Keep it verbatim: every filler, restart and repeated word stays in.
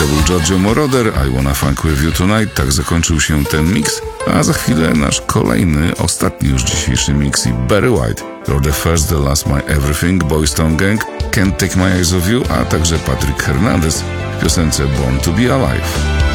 To był Giorgio Moroder, I Wanna Funk With You Tonight. Tak zakończył się ten mix, a za chwilę nasz kolejny, ostatni już dzisiejszy mix i Barry White. You're the first, the last, my everything, Boys Town Gang, Can't Take My Eyes Off You, a także Patrick Hernandez w piosence Born To Be Alive.